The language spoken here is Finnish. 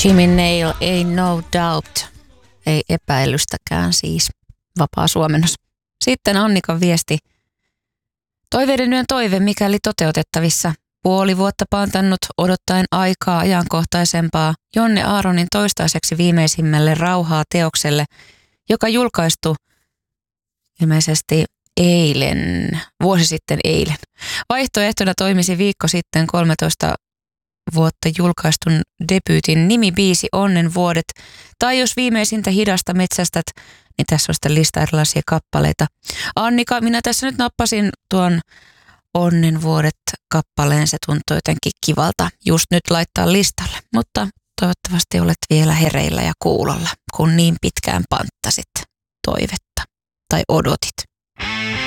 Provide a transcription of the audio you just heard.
Jimmy Nail, ei no doubt, ei epäilystäkään siis, vapaa suomennos. Sitten Annikan viesti. Toiveiden yön toive, mikäli toteutettavissa. Puoli vuotta pantannut odottaen aikaa ajankohtaisempaa Jonne Aaronin toistaiseksi viimeisimmälle rauhaa teokselle, joka julkaistu ilmeisesti vuosi sitten eilen. Vaihtoehtona toimisi viikko sitten 13 vuotta julkaistun debyytin nimibiisi Onnen vuodet. Tai jos viimeisintä hidasta metsästät, niin tässä on sitten lista erilaisia kappaleita. Annika, minä tässä nyt nappasin tuon Onnen vuodet kappaleen. Se tuntuu jotenkin kivalta just nyt laittaa listalle. Mutta toivottavasti olet vielä hereillä ja kuulolla, kun niin pitkään panttasit toivetta tai odotit.